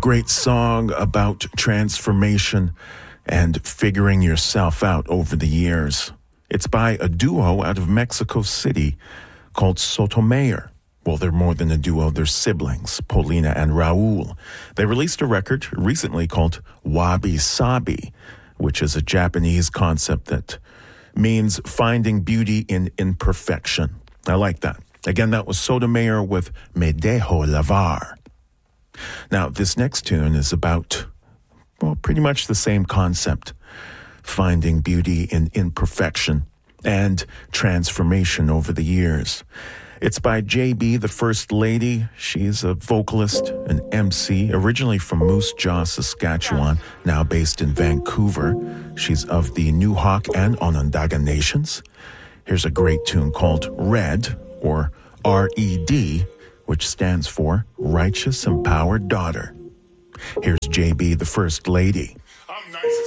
great song about transformation and figuring yourself out over the years. It's by a duo out of Mexico City called Sotomayor. Well, they're more than a duo, they're siblings, Paulina and Raul. They released a record recently called Wabi Sabi, which is a Japanese concept that means finding beauty in imperfection. I like that. Again, that was Sotomayor with Me Dejo Lavar. Now, this next tune is about, well, pretty much the same concept. Finding beauty in imperfection and transformation over the years. It's by JB, the First Lady. She's a vocalist, an MC, originally from Moose Jaw, Saskatchewan, now based in Vancouver. She's of the Newhawk and Onondaga Nations. Here's a great tune called Red, or R-E-D, which stands for Righteous Empowered Daughter. Here's JB, the First Lady.